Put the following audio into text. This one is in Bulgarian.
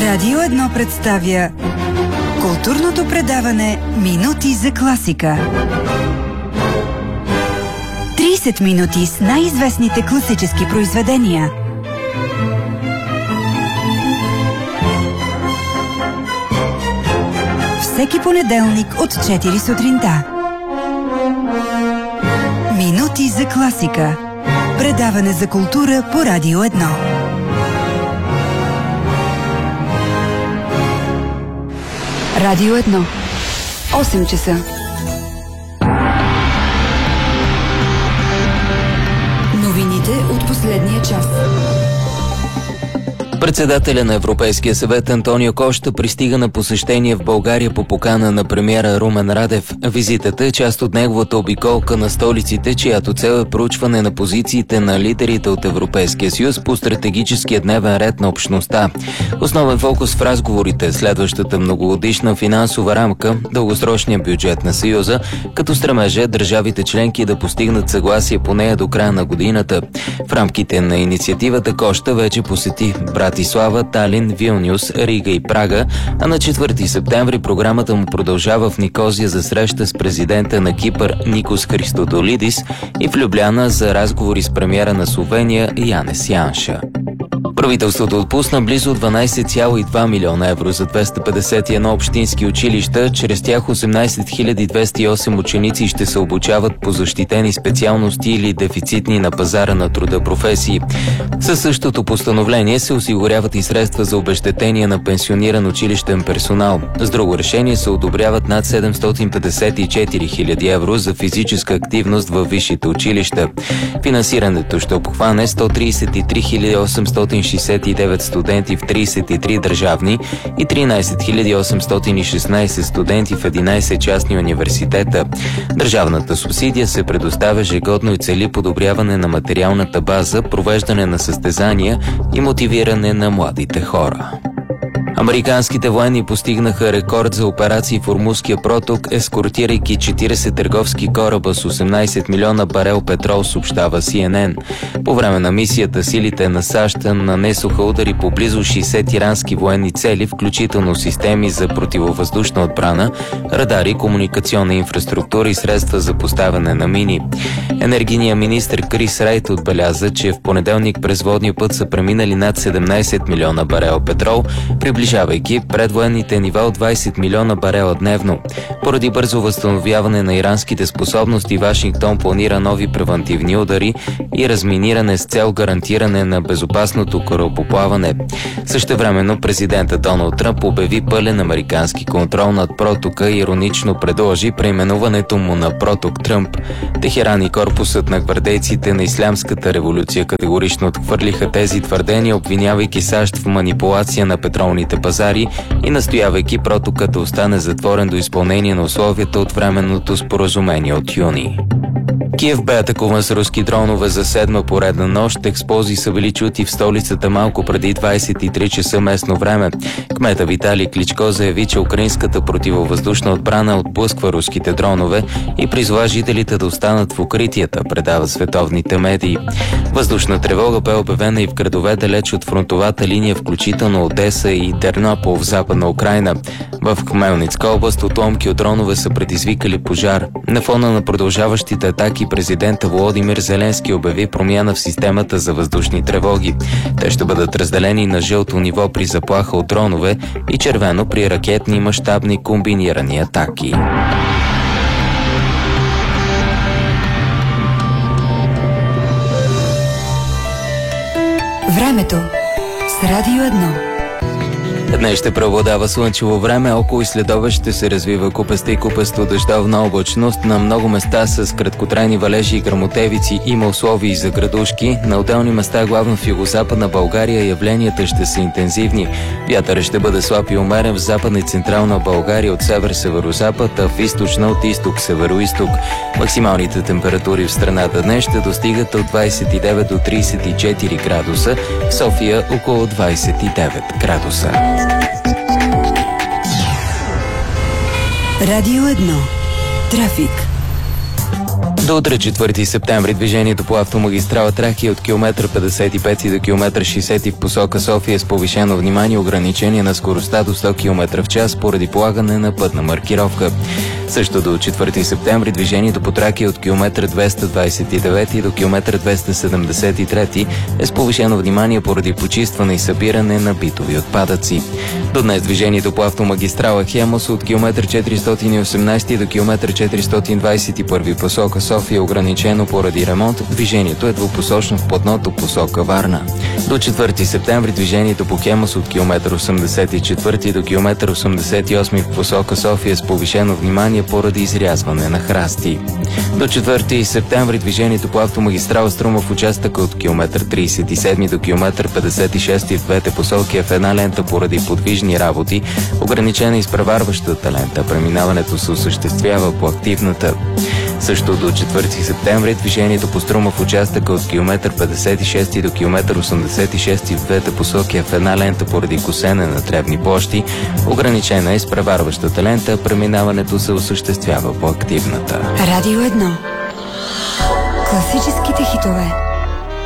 Радио 1 представя културното предаване Минути за класика. 30 минути с най-известните класически произведения. Всеки понеделник от 4 сутринта. Минути за класика. Предаване за култура по Радио 1. Радио 1. 8 часа. Новините от последния час. Председателя на Европейския съвет Антонио Кошта пристига на посещение в България по покана на премиера Румен Радев. Визитата е част от неговата обиколка на столиците, чиято цел е проучване на позициите на лидерите от Европейския съюз по стратегическия дневен ред на общността. Основен фокус в разговорите е следващата многогодишна финансова рамка, дългосрочния бюджет на Съюза, като стремеже държавите членки да постигнат съгласие по нея до края на годината. В рамките на инициативата Кошта вече посети Братислава, Талин, Вилнюс, Рига и Прага, а на 4 септември програмата му продължава в Никозия за среща с президента на Кипър Никос Христодолидис и в Любляна за разговори с премиера на Словения Янес Янша. Правителството отпусна близо 12,2 милиона евро за 251 общински училища. Чрез тях 18 208 ученици ще се обучават по защитени специалности или дефицитни на пазара на труда професии. Със същото постановление се осигуряват и средства за обезщетение на пенсиониран училищен персонал. С друго решение се одобряват над 754 хиляди евро за физическа активност във висшите училища. Финансирането ще обхване 133 869 студенти в 33 държавни и 13 816 студенти в 11 частни университета. Държавната субсидия се предоставя ежегодно и цели подобряване на материалната база, провеждане на състезания и мотивиране на младите хора. Американските военни постигнаха рекорд за операции в Ормузския проток, ескортирайки 40 търговски кораба с 18 милиона барел петрол, съобщава CNN. По време на мисията силите на САЩ нанесоха удари по близо 60 ирански военни цели, включително системи за противовъздушна отбрана, радари, комуникационна инфраструктура и средства за поставяне на мини. Енергийният министр Крис Райт отбеляза, че в понеделник през водния път са преминали над 17 милиона барел петрол, приближавайки предвоенните нива от 20 милиона барела дневно. Поради бързо възстановяване на иранските способности, Вашингтон планира нови превантивни удари и разминиране с цел гарантиране на безопасното корабоплаване. Същевременно президентът Доналд Тръмп обяви пълен американски контрол над протока и иронично предложи преименуването му на проток Тръмп. Техеран и корпусът на гвардейците на Ислямската революция категорично отхвърлиха тези твърдения, обвинявайки САЩ в манипулация на петролните пазари и настоявайки протокът да остане затворен до изпълнение на условията от временното споразумение от юни. Киев бе атакуван с руски дронове за 7-ма поредна нощ. Експлозии са били чути в столицата малко преди 23 часа местно време. Кмета Виталий Кличко заяви, че украинската противовъздушна отбрана отблъсква руските дронове и призова жителите да останат в укритията, предават световните медии. Въздушна тревога бе обявена и в градове далеч от фронтовата линия, включително Одеса и Тернопол в западна Украйна. В Хмелницка област отломки от дронове са предизвикали пожар. На фона на продължаващите атаки президента Володимир Зеленски обяви промяна в системата за въздушни тревоги. Те ще бъдат разделени на жълто ниво при заплаха от дронове и червено при ракетни мащабни комбинирани атаки. Времето с Радио 1. Днес ще преобладава слънчево време, около и следобед ще се развива купеста и купесто дъждовна облачност. На много места с краткотрайни валежи и гръмотевици има условия за градушки. На отделни места, главно в югозападна България, явленията ще са интензивни. Вятърът ще бъде слаб и умерен в западна и централна България от север-северозапад, а в източна от изток-североизток. Максималните температури в страната днес ще достигат от 29 до 34 градуса, в София около 29 градуса. Радио 1. Трафик. До утре, 4 септември, движението по автомагистрала Тракия от километър 55 до километър 60 в посока София е с повишено внимание ограничение на скоростта до 100 км в час поради полагане на пътна маркировка. Също до 4 септември движението по Тракия от километър 229 до километър 273 е с повишено внимание поради почистване и събиране на битови отпадъци. До днес движението по автомагистрала Хемус от километър 418 до километър 421 посока София е ограничено поради ремонт. Движението е двупосочно в платното посока Варна. До 4 септември движението по Хемус от километър 84 до километър 88 в посока София е с повишено внимание поради изрязване на храсти. До 4 септември движението по автомагистрала Струма в участъка от километър 37 до километър 56 в двете посоки е в една лента поради подвижни работи, ограничена изпреварващата лента. Преминаването се осъществява по активната. Също до 4 септември движението по Струма в участъка от километър 56 до километър 86 в двете посоки е в една лента поради косене на тревни площи, ограничена е изпреварващата лента, преминаването се осъществява по активната. Радио 1. Класическите хитове.